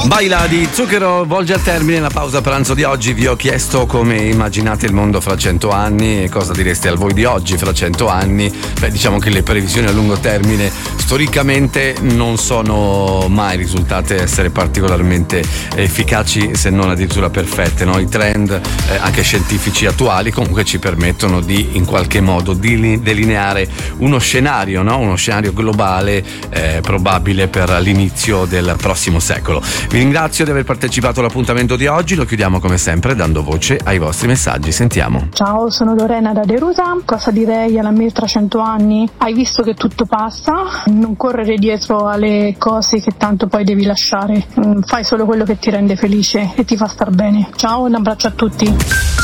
Baila di Zucchero volge al termine la pausa pranzo di oggi. Vi ho chiesto come immaginate il mondo fra 100 anni e cosa direste al voi di oggi fra 100 anni. Diciamo che le previsioni a lungo termine storicamente non sono mai risultate essere particolarmente efficaci, se non addirittura perfette, no? I trend anche scientifici attuali comunque ci permettono di in qualche modo delineare uno scenario, no? Uno scenario globale probabile per l'inizio del prossimo secolo. Vi ringrazio di aver partecipato all'appuntamento di oggi, lo chiudiamo come sempre dando voce ai vostri messaggi. Sentiamo. Ciao, sono Lorena da Derusa. Cosa direi alla me tra 100 anni? Hai visto che tutto passa, non correre dietro alle cose che tanto poi devi lasciare, fai solo quello che ti rende felice e ti fa star bene. Ciao, un abbraccio a tutti.